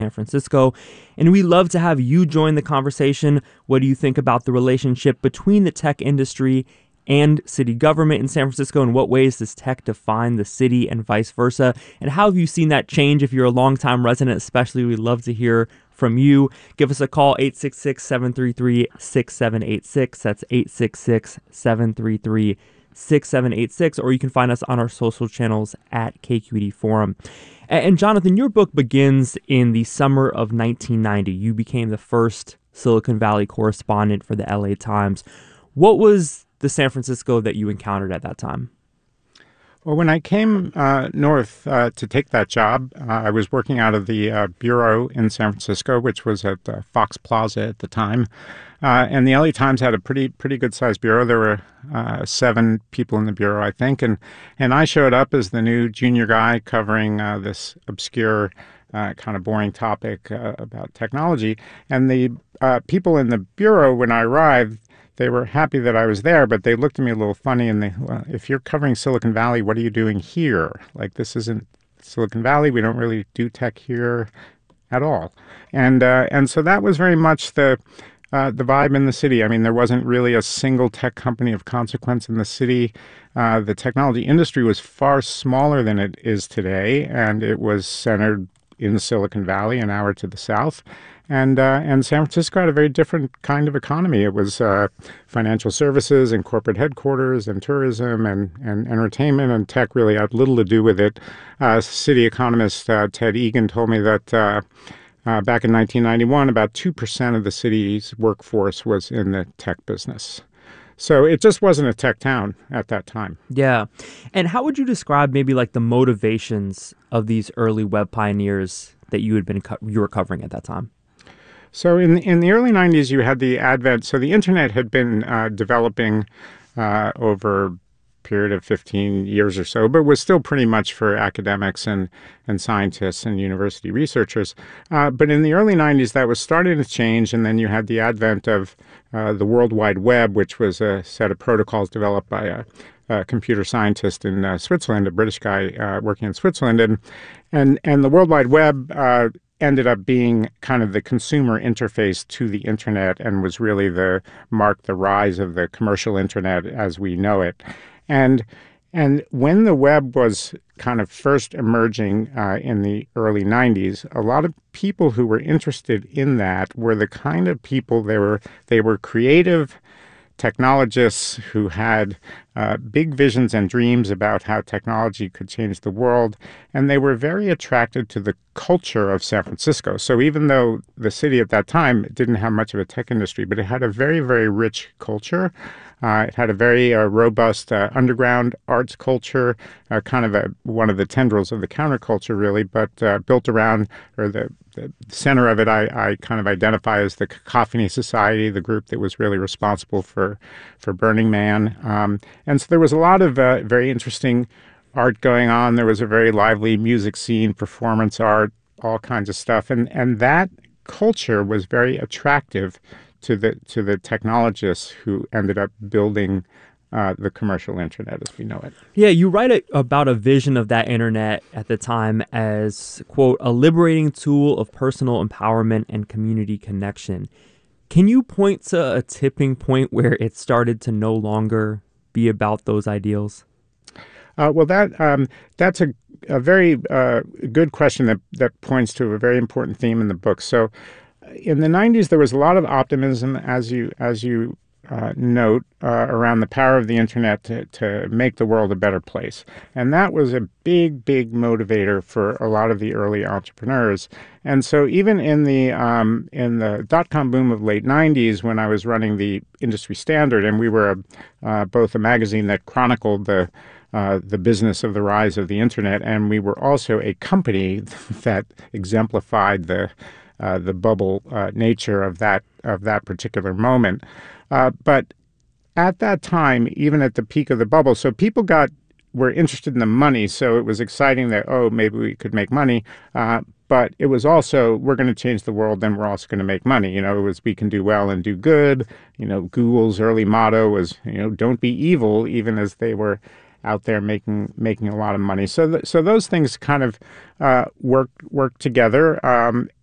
San Francisco. And we love to have you join the conversation. What do you think about the relationship between the tech industry and city government in San Francisco? In what ways does tech define the city and vice versa? And how have you seen that change? If you're a longtime resident especially, we'd love to hear from you. Give us a call, 866-733-6786. That's 866-733-6786. Or you can find us on our social channels at KQED Forum. And Jonathan, your book begins in the summer of 1990. You became the first Silicon Valley correspondent for the LA Times. What was the San Francisco that you encountered at that time? Well, when I came north to take that job, I was working out of the bureau in San Francisco, which was at Fox Plaza at the time. And the LA Times had a pretty good-sized bureau. There were 7 people in the bureau, I think. And I showed up as the new junior guy covering this obscure, kind of boring topic about technology. And the people in the bureau, when I arrived, they were happy that I was there, but they looked at me a little funny and well, if you're covering Silicon Valley, what are you doing here? Like, this isn't Silicon Valley. We don't really do tech here at all. And so that was very much the vibe in the city. I mean, there wasn't really a single tech company of consequence in the city. The technology industry was far smaller than it is today, and it was centered in Silicon Valley, an hour to the south. And San Francisco had a very different kind of economy. It was financial services and corporate headquarters and tourism and entertainment, and tech really had little to do with it. City economist Ted Egan told me that back in 1991, about 2% of the city's workforce was in the tech business. So it just wasn't a tech town at that time. Yeah. And how would you describe maybe like the motivations of these early web pioneers that you were covering at that time? So in the early 90s, you had the advent. So the internet had been developing over a period of 15 years or so, but was still pretty much for academics and scientists and university researchers. But in the early 90s, that was starting to change. And then you had the advent of the World Wide Web, which was a set of protocols developed by a computer scientist in Switzerland, a British guy working in Switzerland. And the World Wide Web ended up being kind of the consumer interface to the internet and was really marked the rise of the commercial internet as we know it. And when the web was kind of first emerging in the early 90s, a lot of people who were interested in that were the kind of people they were creative technologists who had big visions and dreams about how technology could change the world, and they were very attracted to the culture of San Francisco. So even though the city at that time didn't have much of a tech industry, but it had a very, very rich culture. It had a very robust underground arts culture, kind of one of the tendrils of the counterculture, really, but built around, or the center of it, I kind of identify as the Cacophony Society, the group that was really responsible for Burning Man. And so there was a lot of very interesting art going on. There was a very lively music scene, performance art, all kinds of stuff. And that culture was very attractive to the technologists who ended up building the commercial internet as we know it. Yeah, you write about a vision of that internet at the time as, quote, a liberating tool of personal empowerment and community connection. Can you point to a tipping point where it started to no longer be about those ideals? Well, that's a very good question that points to a very important theme in the book. So in the 90s, there was a lot of optimism, as you note, around the power of the internet to make the world a better place. And that was a big, big motivator for a lot of the early entrepreneurs. And so even in the dot-com boom of late 90s, when I was running the Industry Standard, and we were both a magazine that chronicled the business of the rise of the internet, and we were also a company that exemplified the bubble nature of that particular moment. But at that time, even at the peak of the bubble, so people were interested in the money, so it was exciting that, maybe we could make money. But it was also, we're going to change the world, then we're also going to make money. It was, we can do well and do good. Google's early motto was, don't be evil, even as they were out there making a lot of money. So those things kind of work together.